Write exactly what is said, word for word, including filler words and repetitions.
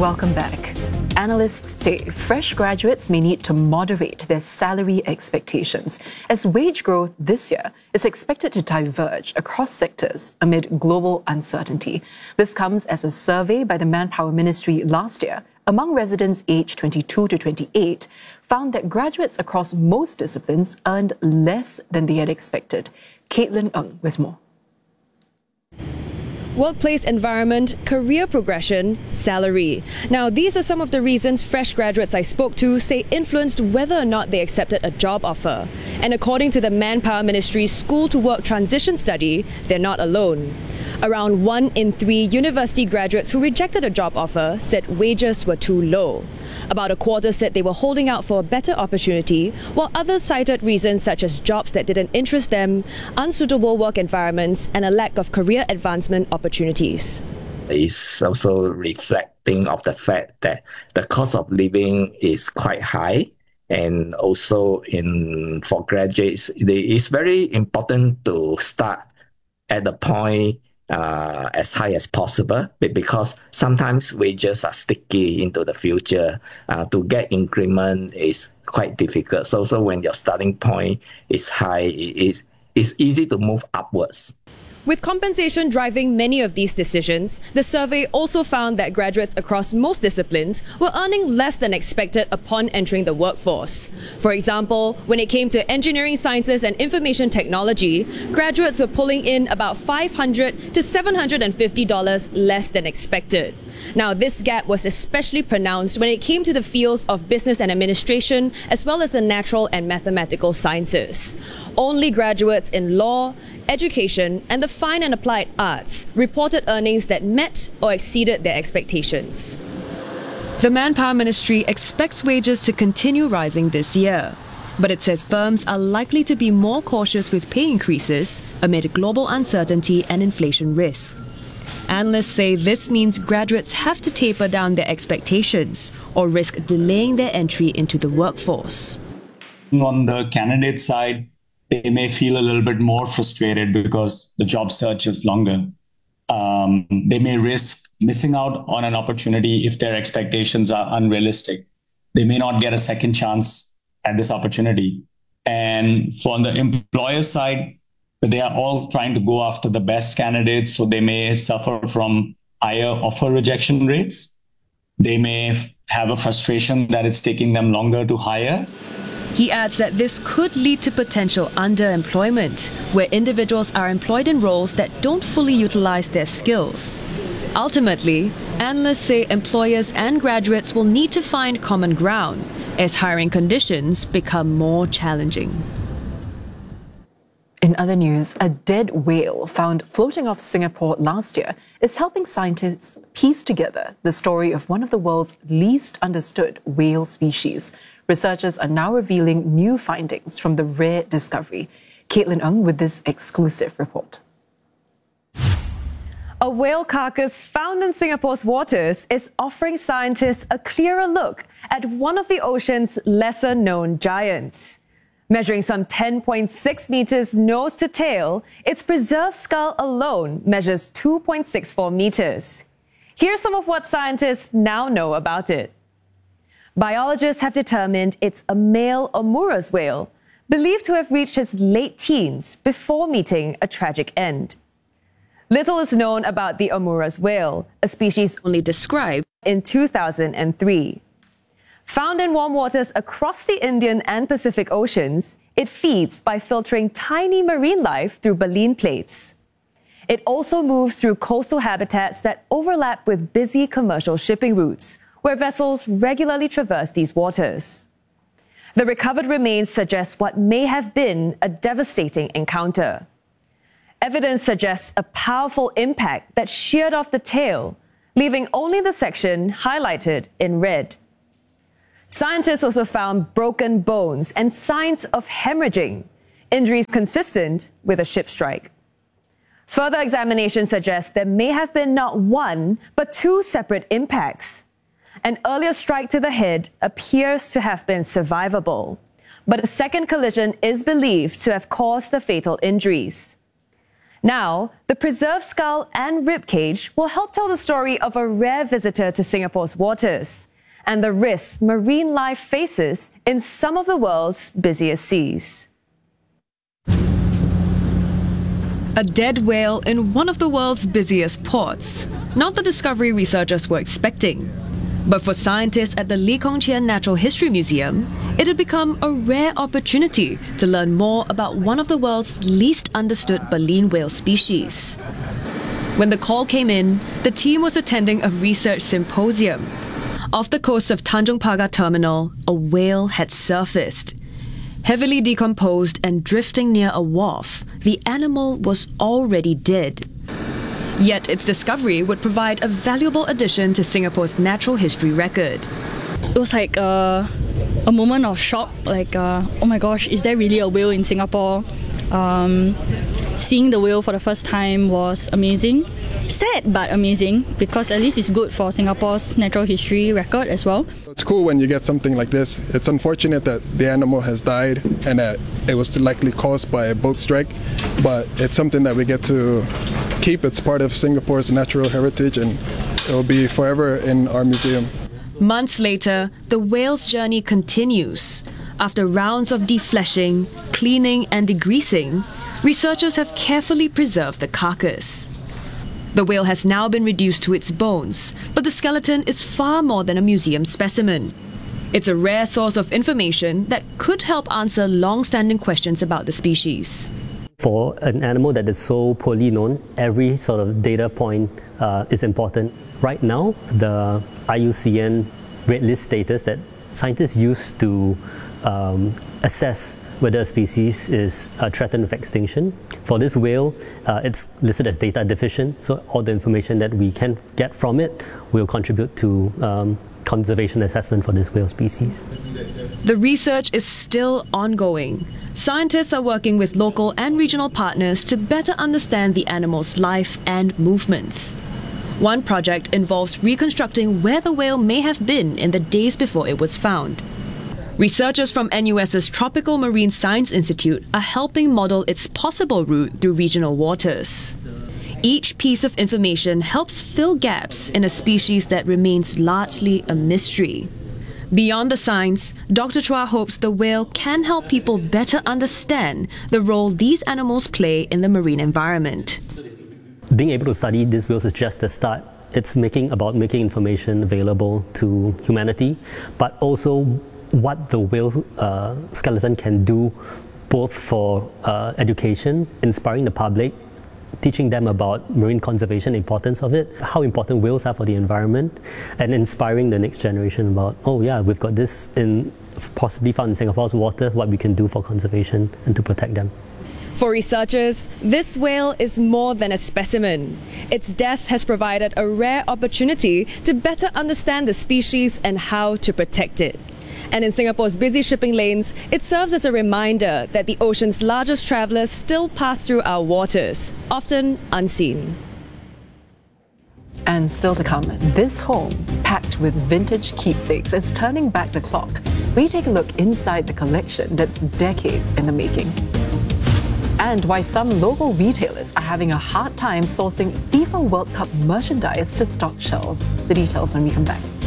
Welcome back. Analysts say fresh graduates may need to moderate their salary expectations as wage growth this year is expected to diverge across sectors amid global uncertainty. This comes as a survey by the Manpower Ministry last year among residents aged twenty-two to twenty-eight found that graduates across most disciplines earned less than they had expected. Caitlin Ng with more. Workplace environment, career progression, salary. Now, these are some of the reasons fresh graduates I spoke to say influenced whether or not they accepted a job offer. And according to the Manpower Ministry's School to Work Transition Study, they're not alone. Around one in three university graduates who rejected a job offer said wages were too low. About a quarter said they were holding out for a better opportunity, while others cited reasons such as jobs that didn't interest them, unsuitable work environments, and a lack of career advancement opportunities. It's also reflecting of the fact that the cost of living is quite high. And also in for graduates, it is very important to start at the point Uh, as high as possible, because sometimes wages are sticky into the future. Uh, to get increment is quite difficult. So, so when your starting point is high, it is it's easy to move upwards. With compensation driving many of these decisions, the survey also found that graduates across most disciplines were earning less than expected upon entering the workforce. For example, when it came to engineering sciences and information technology, graduates were pulling in about five hundred to seven hundred fifty dollars less than expected. Now, this gap was especially pronounced when it came to the fields of business and administration, as well as the natural and mathematical sciences. Only graduates in law, education, and the fine and applied arts reported earnings that met or exceeded their expectations. The Manpower Ministry expects wages to continue rising this year, but it says firms are likely to be more cautious with pay increases amid global uncertainty and inflation risks. Analysts say this means graduates have to taper down their expectations or risk delaying their entry into the workforce. On the candidate side, they may feel a little bit more frustrated because the job search is longer. Um, they may risk missing out on an opportunity if their expectations are unrealistic. They may not get a second chance at this opportunity. And from the employer side, they are all trying to go after the best candidates, so they may suffer from higher offer rejection rates. They may have a frustration that it's taking them longer to hire. He adds that this could lead to potential underemployment, where individuals are employed in roles that don't fully utilize their skills. Ultimately, analysts say employers and graduates will need to find common ground as hiring conditions become more challenging. In other news, a dead whale found floating off Singapore last year is helping scientists piece together the story of one of the world's least understood whale species. Researchers are now revealing new findings from the rare discovery. Caitlin Ng with this exclusive report. A whale carcass found in Singapore's waters is offering scientists a clearer look at one of the ocean's lesser-known giants. Measuring some ten point six meters nose to tail, its preserved skull alone measures two point six four meters. Here's some of what scientists now know about it. Biologists have determined it's a male Omurus whale, believed to have reached his late teens before meeting a tragic end. Little is known about the Omurus whale, a species only described in two thousand three. Found in warm waters across the Indian and Pacific Oceans, it feeds by filtering tiny marine life through baleen plates. It also moves through coastal habitats that overlap with busy commercial shipping routes, where vessels regularly traverse these waters. The recovered remains suggest what may have been a devastating encounter. Evidence suggests a powerful impact that sheared off the tail, leaving only the section highlighted in red. Scientists also found broken bones and signs of hemorrhaging, injuries consistent with a ship strike. Further examination suggests there may have been not one, but two separate impacts. An earlier strike to the head appears to have been survivable, but a second collision is believed to have caused the fatal injuries. Now, the preserved skull and ribcage will help tell the story of a rare visitor to Singapore's waters and the risks marine life faces in some of the world's busiest seas. A dead whale in one of the world's busiest ports. Not the discovery researchers were expecting. But for scientists at the Lee Kong Chian Natural History Museum, it had become a rare opportunity to learn more about one of the world's least understood baleen whale species. When the call came in, the team was attending a research symposium. Off the coast of Tanjong Pagar Terminal, a whale had surfaced. Heavily decomposed and drifting near a wharf, the animal was already dead. Yet its discovery would provide a valuable addition to Singapore's natural history record. It was like uh, a moment of shock, like, uh, oh my gosh, is there really a whale in Singapore? Um, seeing the whale for the first time was amazing. Sad but amazing, because at least it's good for Singapore's natural history record as well. It's cool when you get something like this. It's unfortunate that the animal has died and that it was likely caused by a boat strike, but it's something that we get to keep. It's part of Singapore's natural heritage and it will be forever in our museum. Months later, the whale's journey continues. After rounds of defleshing, cleaning and degreasing, researchers have carefully preserved the carcass. The whale has now been reduced to its bones, but the skeleton is far more than a museum specimen. It's a rare source of information that could help answer long-standing questions about the species. For an animal that is so poorly known, every sort of data point uh, is important. Right now, the I U C N Red List status that scientists use to um, assess whether a species is uh, threatened with extinction. For this whale, uh, it's listed as data deficient, so all the information that we can get from it will contribute to um, conservation assessment for this whale species. The research is still ongoing. Scientists are working with local and regional partners to better understand the animal's life and movements. One project involves reconstructing where the whale may have been in the days before it was found. Researchers from N U S's Tropical Marine Science Institute are helping model its possible route through regional waters. Each piece of information helps fill gaps in a species that remains largely a mystery. Beyond the science, Doctor Chua hopes the whale can help people better understand the role these animals play in the marine environment. Being able to study these whales is just the start. It's making about making information available to humanity, but also what the whale uh, skeleton can do both for uh, education, inspiring the public, teaching them about marine conservation, the importance of it, how important whales are for the environment, and inspiring the next generation about, oh yeah, we've got this in possibly found in Singapore's water, what we can do for conservation and to protect them. For researchers, this whale is more than a specimen. Its death has provided a rare opportunity to better understand the species and how to protect it. And in Singapore's busy shipping lanes, it serves as a reminder that the ocean's largest travellers still pass through our waters, often unseen. And still to come, this home, packed with vintage keepsakes, is turning back the clock. We take a look inside the collection that's decades in the making. And why some local retailers are having a hard time sourcing FIFA World Cup merchandise to stock shelves. The details when we come back.